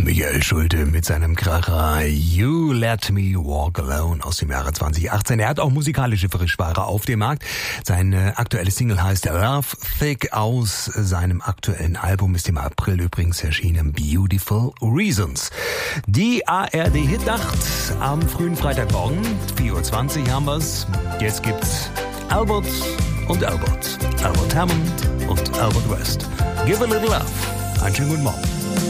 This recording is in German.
Michael Schulte mit seinem Kracher You Let Me Walk Alone aus dem Jahre 2018. Er hat auch musikalische Frischware auf dem Markt. Seine aktuelle Single heißt Love Thick. Aus seinem aktuellen Album ist im April übrigens erschienen Beautiful Reasons. Die ARD Hitnacht am frühen Freitagmorgen, 4:20 Uhr haben wir's. Jetzt gibt's Albert und Albert. Albert Hammond und Albert West. Give a little love. Einen schönen guten Morgen.